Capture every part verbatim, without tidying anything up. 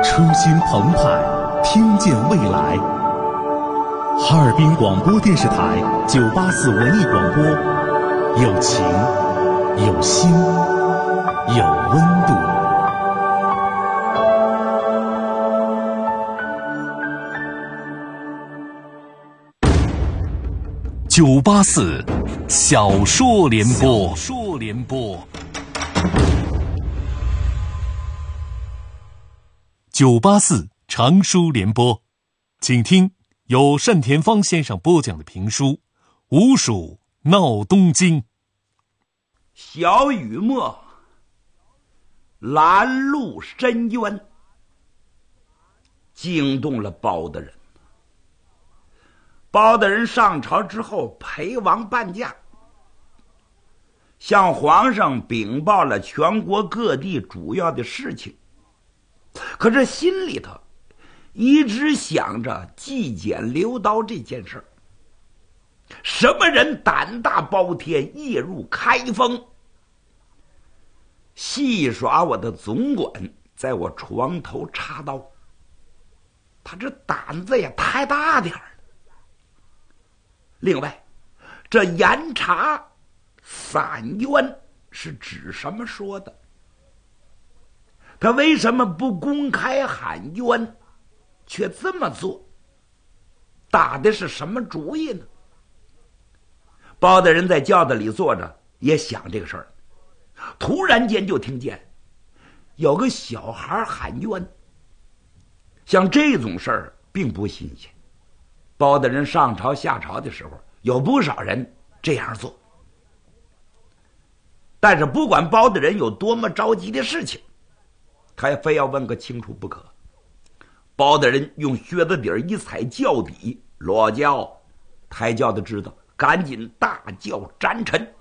初心澎湃，听见未来。哈尔滨广播电视台九八四文艺广播，有情，有心，有温度。九八四小说联播，小说联播。九八四长书联播，请听由单田芳先生播讲的评书《吴蜀闹东京》。 小雨墨拦路深渊，惊动了包大人。包大人上朝之后陪王伴驾，向皇上禀报了全国各地主要的事情，可是心里头一直想着纪检刘刀这件事儿。什么人胆大包天，夜入开封，戏耍我的总管，在我床头插刀？他这胆子也太大点儿了。另外，这严查散冤是指什么说的？他为什么不公开喊冤，却这么做？打的是什么主意呢？包大人在轿子里坐着，也想这个事儿。突然间就听见有个小孩喊冤。像这种事儿并不新鲜，包大人上朝下朝的时候，有不少人这样做。但是不管包大人有多么着急的事情，他也非要问个清楚不可。包大人用靴子底儿一踩轿底，落轿，抬轿的知道，赶紧大叫斩臣。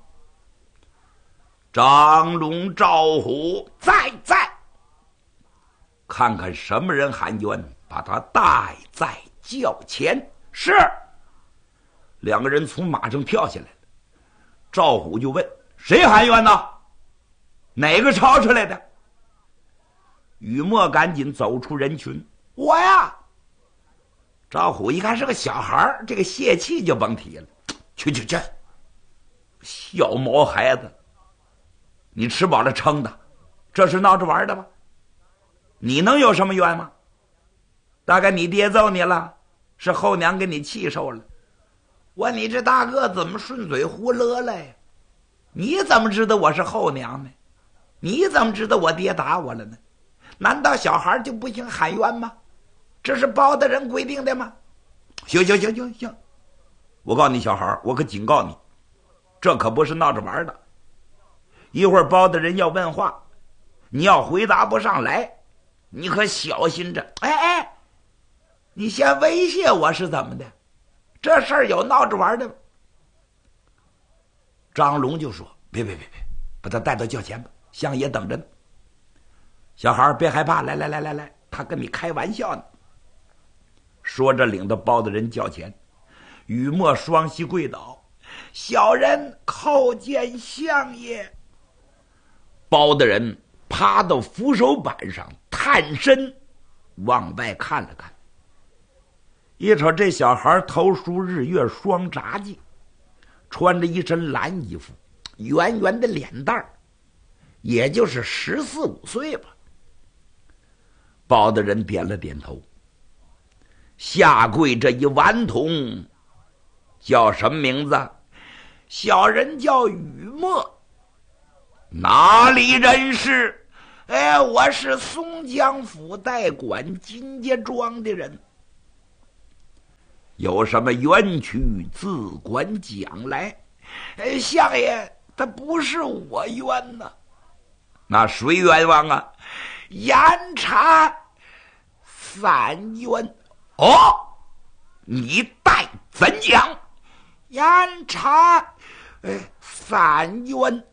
张龙赵虎在在，看看什么人喊冤，把他带在轿前。是。两个人从马上跳下来了。赵虎就问：谁喊冤呢？哪个抄出来的？雨墨赶紧走出人群：我呀！赵虎一看是个小孩，这个泄气就甭提了。去去去，小毛孩子，你吃饱了撑的，这是闹着玩的吗？你能有什么冤吗？大概你爹揍你了，是后娘给你气受了。问你这大个怎么顺嘴胡勒了呀？你怎么知道我是后娘呢？你怎么知道我爹打我了呢？难道小孩就不行喊冤吗？这是包大人规定的吗？行行行行行，我告诉你小孩，我可警告你，这可不是闹着玩的。一会儿包大人要问话，你要回答不上来，你可小心着。哎哎，你先威胁我是怎么的？这事儿有闹着玩的吗？张龙就说：别别别别，把他带到轿前吧，相爷等着呢。小孩别害怕，来来来来来，他跟你开玩笑呢。说着领到包大人轿前，雨墨双膝跪倒：小人叩见相爷。包大人趴到扶手板上，探身往外看了看，一瞅这小孩头梳日月双札髻，穿着一身蓝衣服，圆圆的脸蛋儿，也就是十四五岁吧。包大人点了点头，下跪这一顽童叫什么名字？小人叫雨墨。哪里人士？哎，我是松江府代管金家庄的人。有什么冤屈自管讲来。哎，相爷，他不是我冤呐。那谁冤枉啊？严查散冤。哦，你待怎讲？严查呃散冤。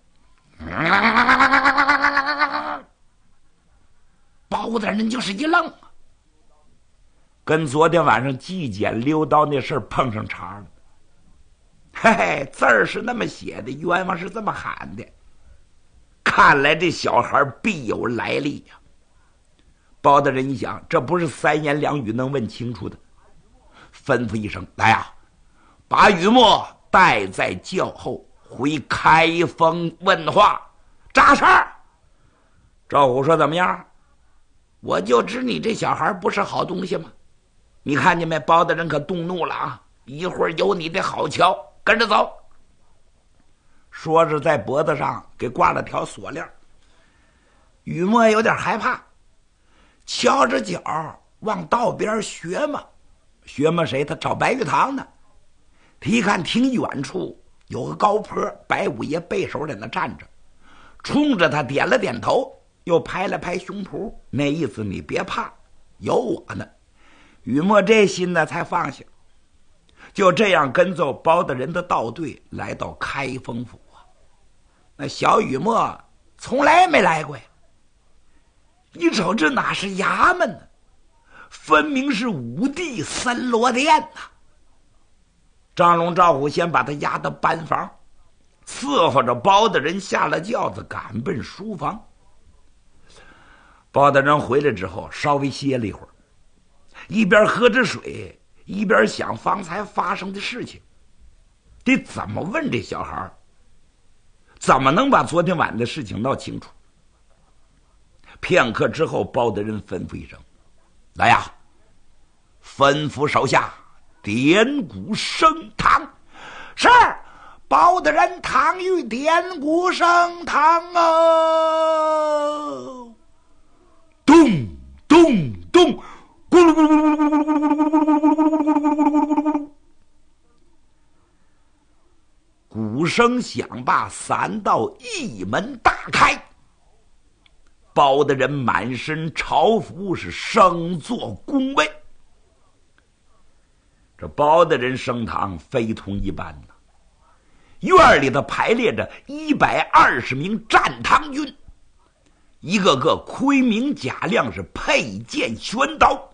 包大人就是一愣，跟昨天晚上纪检溜刀那事儿碰上茬了。嘿嘿，字儿是那么写的，冤枉是这么喊的，看来这小孩必有来历呀、啊。 包大人一想，这不是三言两语能问清楚的，吩咐一声：“来啊，把雨墨带在轿后，回开封问话。”扎事儿。赵虎说：“怎么样？我就知你这小孩不是好东西吗？你看见没？包大人可动怒了啊！一会儿有你的好瞧，跟着走。”说着，在脖子上给挂了条锁链。雨墨有点害怕，翘着脚往道边学嘛。学嘛谁？他找白玉堂呢。他一看，挺远处有个高坡，白五爷背手在那站着，冲着他点了点头，又拍了拍胸脯，那意思你别怕，有我呢。雨墨这心呢才放下，就这样跟着包大人的道队来到开封府啊。那小雨墨从来没来过呀，一瞅这哪是衙门呢，分明是武帝森罗殿呐。张龙赵虎先把他押到班房，伺候着包大人下了轿子，赶奔书房。包大人回来之后稍微歇了一会儿，一边喝着水，一边想方才发生的事情，得怎么问这小孩，怎么能把昨天晚的事情闹清楚。片刻之后，包大人吩咐一声：“来呀，吩咐手下点鼓升堂。”是，包大人堂谕点鼓升堂哦。咚咚咚，咕噜咕噜咕噜咕噜咕噜咕噜咕噜咕噜，鼓声响罢，三道一门大开。包大人满身朝服，是升坐恭位。这包大人升堂非同一般呐，院里头排列着一百二十名战堂军，一个个盔明甲亮，是佩剑悬刀，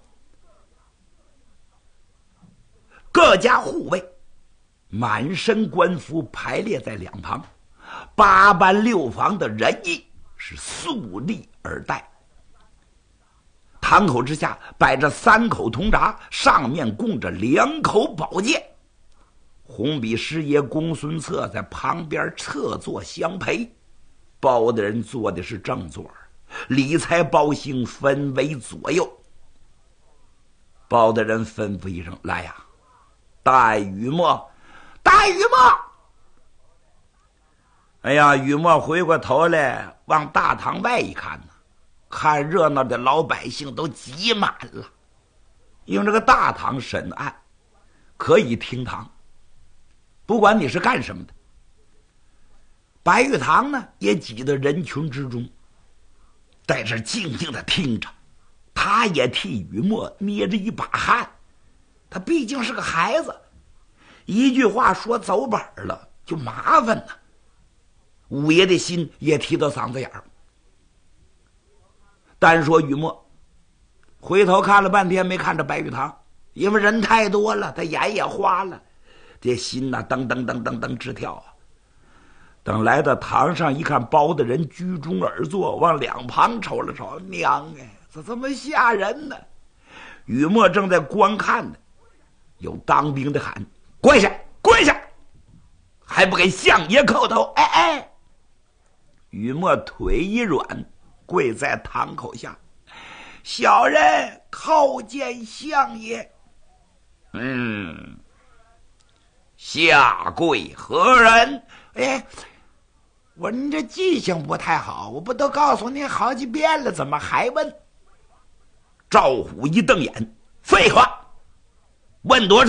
各家护卫满身官服排列在两旁，八班六房的人役是肃立而待。堂口之下摆着三口铜闸，上面供着两口宝剑。红笔师爷公孙策在旁边侧坐相陪，包大人坐的是正座，理财包兴分为左右。包大人吩咐一声：“来呀，带雨墨，带雨墨。”哎呀，雨墨回过头来往大堂外一看呢，看热闹的老百姓都挤满了，因为这个大堂审案可以听堂，不管你是干什么的。白玉堂呢也挤到人群之中，在这静静的听着。他也替雨墨捏着一把汗，他毕竟是个孩子，一句话说走板了就麻烦了。五爷的心也提到嗓子眼儿。单说雨墨回头看了半天没看着白玉堂，因为人太多了，他眼也花了，这心呐噔噔噔噔噔直跳啊。等来到堂上一看，包大人居中而坐，往两旁瞅了瞅，娘哎，这这么吓人呢。雨墨正在观看呢，有当兵的喊：“跪下，跪下！还不给相爷叩头！”哎哎，雨墨腿一软，跪在堂口下：“小人叩见相爷。”嗯，下跪何人？哎，我说你这记性不太好，我不都告诉你好几遍了，怎么还问？赵虎一瞪眼：“废话，问多少？”